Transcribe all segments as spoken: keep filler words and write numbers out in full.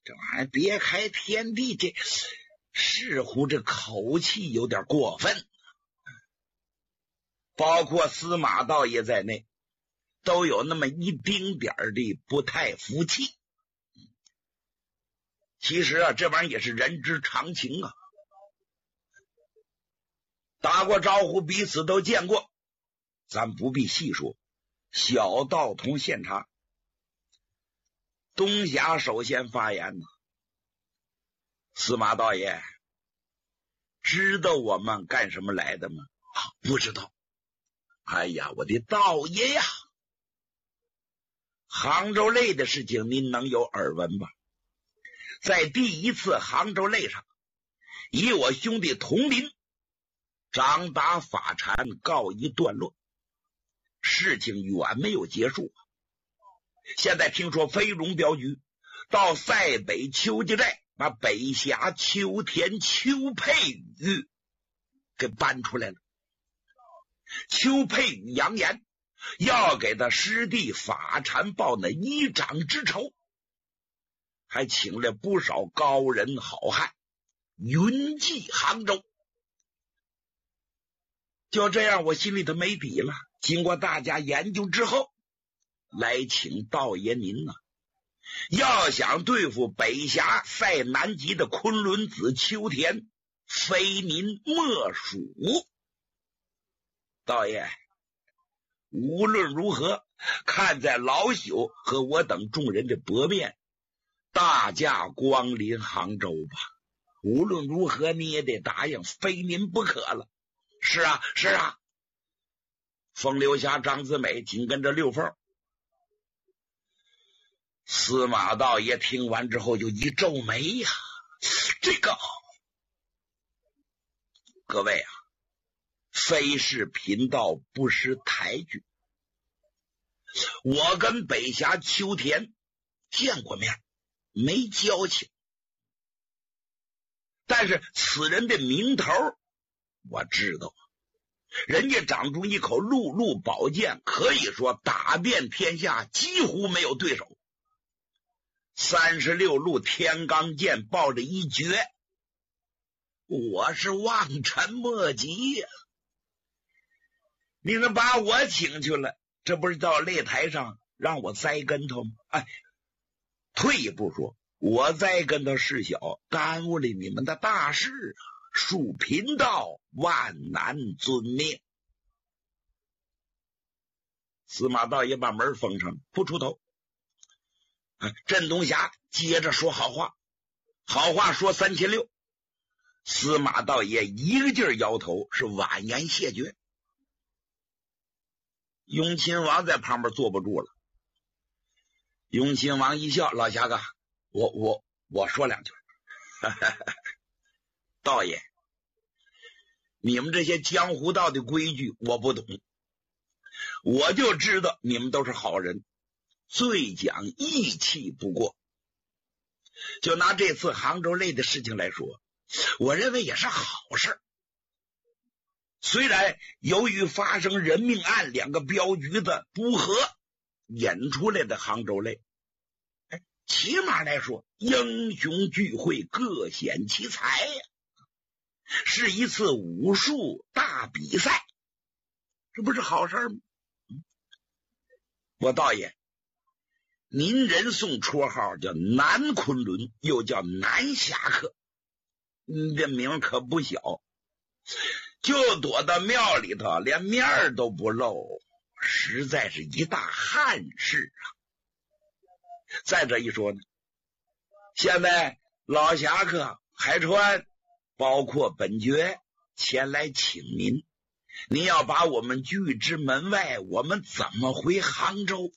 这玩意儿别开天地，这似乎这口气有点过分。包括司马道爷在内，都有那么一丁点儿的不太服气。其实啊，这玩意儿也是人之常情啊。打过招呼，彼此都见过，咱不必细说。小道童献茶。东侠首先发言呢，司马道爷，知道我们干什么来的吗？啊，不知道。哎呀，我的道爷呀，杭州擂的事情您能有耳闻吧？在第一次杭州擂上，以我兄弟佟林掌打法禅告一段落，事情远没有结束。现在听说飞龙镖局到塞北邱家寨，把北峡邱田邱佩宇给搬出来了。邱佩宇扬言要给他师弟法禅报那一掌之仇，还请了不少高人好汉云集杭州。就这样，我心里头没底了。经过大家研究之后，来请道爷您呢、啊，要想对付北峡塞南极的昆仑子秋田，非您莫属。道爷，无论如何，看在老朽和我等众人的薄面，大驾光临杭州吧。无论如何你也得答应，非您不可了。是啊，是啊。风流侠张子美紧跟着六凤。司马道爷听完之后就一皱眉呀、啊，这个各位啊，非是贫道不识抬举，我跟北峡秋田见过面，没交情，但是此人的名头我知道，人家长出一口陆路宝剑，可以说打遍天下，几乎没有对手。三十六路天罡剑抱着一绝，我是望尘莫及呀、啊！你能把我请去了，这不是到擂台上让我栽跟头吗？哎，退一步说，我栽跟头事小，耽误了你们的大事啊！恕贫道万难遵命。司马道爷把门封上，不出头。镇东侠接着说好话，好话说三千六。司马道爷一个劲儿摇头，是婉言谢绝。雍亲王在旁边坐不住了。雍亲王一笑，老侠哥，我我我说两句。道爷，你们这些江湖道的规矩我不懂，我就知道你们都是好人，最讲义气不过。就拿这次杭州擂的事情来说，我认为也是好事。虽然由于发生人命案，两个镖局的不和引出来的杭州擂，哎，起码来说英雄聚会，各显其才呀，是一次武术大比赛，这不是好事吗？嗯、我道爷，您人送绰号叫南昆仑，又叫南侠客，你这名可不小，就躲到庙里头，连面都不露，实在是一大憾事啊。再者一说呢，现在老侠客海川包括本爵前来请您，您要把我们拒之门外，我们怎么回杭州？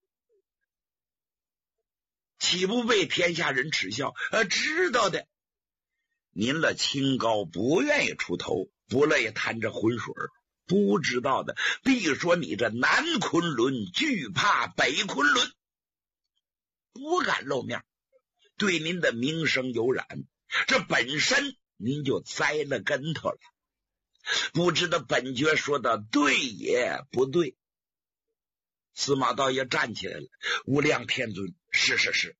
岂不被天下人耻笑？呃，知道的，您了清高，不愿意出头，不乐意谈这浑水；不知道的，必说你这南昆仑惧怕北昆仑，不敢露面，对您的名声有染，这本身您就栽了跟头了。不知道本爵说的对也不对。司马道爷站起来了，无量天尊，是是是，